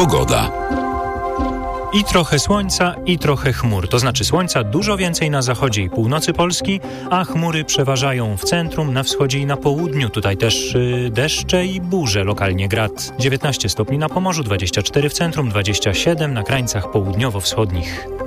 Pogoda. I trochę słońca, i trochę chmur. To znaczy słońca dużo więcej na zachodzie i północy Polski, a chmury przeważają w centrum, na wschodzie i na południu. Tutaj też deszcze i burze, lokalnie grad. 19 stopni na Pomorzu, 24 w centrum, 27 na krańcach południowo-wschodnich.